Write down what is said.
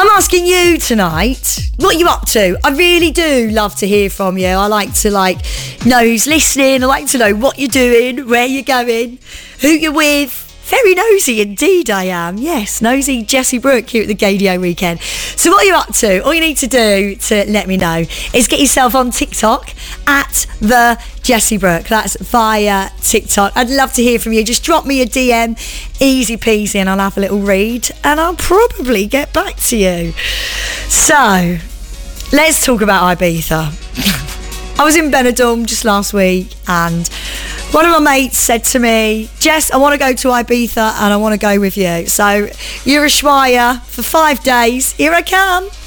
I'm asking you tonight, what are you up to? I really do love to hear from you. I like to know who's listening. I like to know what you're doing, where you're going, who you're with. Very nosy indeed I am. Yes, nosy Jessie Brooke here at the Gaydio Weekend. So what are you up to? All you need to do to let me know is get yourself on TikTok at the Jessie Brooke. That's via TikTok. I'd love to hear from you. Just drop me a DM, easy peasy, and I'll have a little read and I'll probably get back to you. So, let's talk about Ibiza. I was in Benidorm just last week and one of my mates said to me, Jess, I want to go to Ibiza and I want to go with you. So, you're a Ushuaia for 5 days. Here I come.